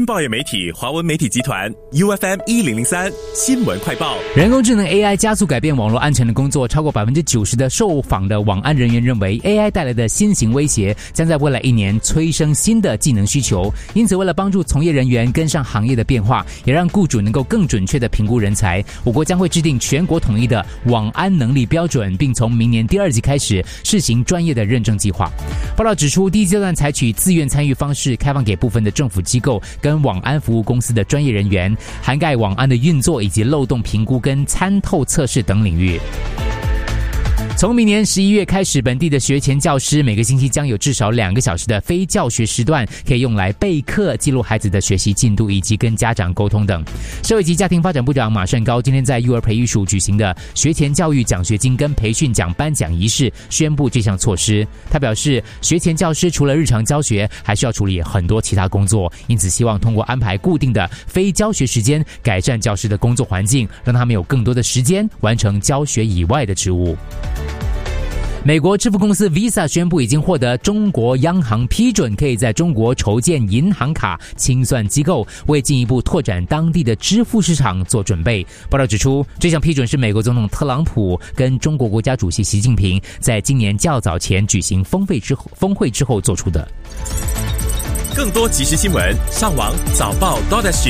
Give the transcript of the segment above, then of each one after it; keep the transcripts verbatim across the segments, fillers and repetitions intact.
报业媒体华文媒体集团 U F M 一零零三新闻快报。 人工智能 A I 加速改变网络安全的工作，超过百分之九十的受访的网安人员认为 A I 带来的新型威胁将在未来一年催生新的技能需求。因此，为了帮助从业人员跟上行业的变化，也让雇主能够更准确的评估人才，我国将会制定全国统一的网安能力标准，并从明年第二季开始试行专业的认证计划。报道指出，第一阶段采取自愿参与方式，开放给部分的政府机构跟网安服务公司的专业人员，涵盖网安的运作以及漏洞评估跟参透测试等领域。从明年十一月开始，本地的学前教师每个星期将有至少两个小时的非教学时段，可以用来备课、记录孩子的学习进度以及跟家长沟通等。社会及家庭发展部长马胜高今天在幼儿培育署举行的学前教育奖学金跟培训奖颁奖仪式宣布这项措施。他表示，学前教师除了日常教学，还需要处理很多其他工作，因此希望通过安排固定的非教学时间，改善教师的工作环境，让他们有更多的时间完成教学以外的职务。美国支付公司 Visa 宣布已经获得中国央行批准，可以在中国筹建银行卡清算机构，为进一步拓展当地的支付市场做准备。报道指出，这项批准是美国总统特朗普跟中国国家主席习近平在今年较早前举行峰会之后峰会之后做出的。 更多即时新闻，上网早报 .dot.sg。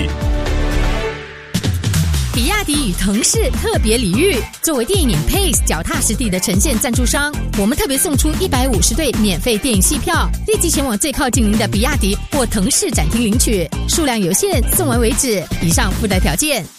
比亚迪与腾势特别礼遇，作为电影 Pace 脚踏实地的呈现赞助商，我们特别送出一百五十对免费电影戏票，立即前往最靠近您的比亚迪或腾势展厅领取，数量有限，送完为止。以上附带条件。